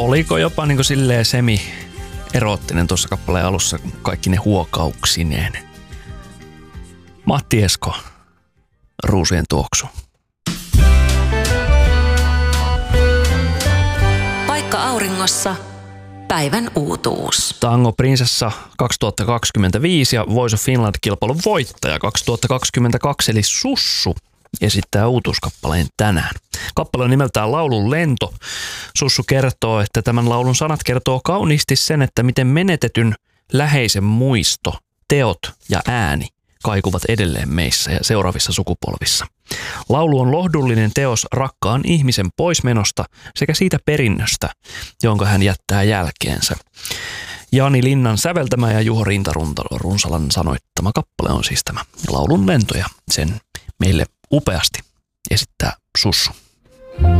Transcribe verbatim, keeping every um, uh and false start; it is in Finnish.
Oliko jopa niin kuin silleen semi-eroottinen tuossa kappaleen alussa kaikki ne huokauksineen. Matti Esko, Ruusujen tuoksu. Paikka auringossa. Päivän uutuus. Tango Prinsessa kaksituhattakaksikymmentäviisi ja Voice of Finland-kilpailun voittaja kaksituhattakaksikymmentäkaksi eli Sussu esittää uutuuskappaleen tänään. Kappale on nimeltään Laulun lento. Sussu kertoo, että tämän laulun sanat kertoo kauniisti sen, että miten menetetyn läheisen muisto, teot ja ääni kaikuvat edelleen meissä ja seuraavissa sukupolvissa. Laulu on lohdullinen teos rakkaan ihmisen poismenosta sekä siitä perinnöstä, jonka hän jättää jälkeensä. Jani Linnan säveltämä ja Juho Rintarunsalan sanoittama kappale on siis tämä Laulun lento ja sen meille upeasti esittää Sussu.